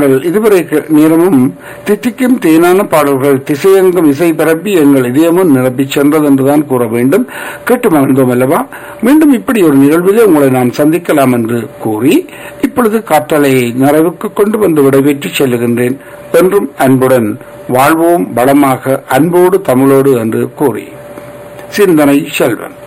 நாங்கள் இதுவரை நேரமும் தித்திக்கும் தேனான பாடல்கள் திசையெங்கும் இசை பரப்பி எங்கள் இதயமும் நிரப்பி சென்றது என்றுதான் கூற வேண்டும். கேட்டு மகிழ்ந்தோம் அல்லவா? மீண்டும் இப்படி ஒரு நிகழ்விலே உங்களை நான் சந்திக்கலாம் என்று கூறி இப்பொழுது காற்றலையை நிறைவுக்கு கொண்டு வந்து விடைபெற்று செல்லுகின்றேன். என்றும் அன்புடன் வாழ்வோம் வளமாக அன்போடு தமிழோடு என்று கூறி சிந்தனை செல்வன்.